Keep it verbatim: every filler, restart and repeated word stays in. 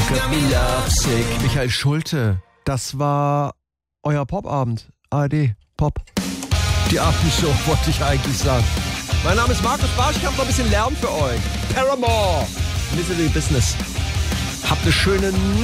Sick. Michael Schulte, das war euer Popabend. A R D, Pop. Die Abendshow wollte ich eigentlich sagen. Mein Name ist Markus Barsch, ich habe noch ein bisschen Lärm für euch. Paramore, Misery Business. Habt eine schöne